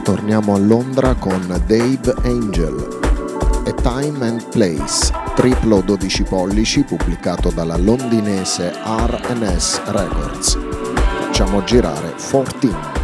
Torniamo a Londra con Dave Angel e Time and Place, triplo 12 pollici pubblicato dalla londinese R&S Records. Facciamo girare 14.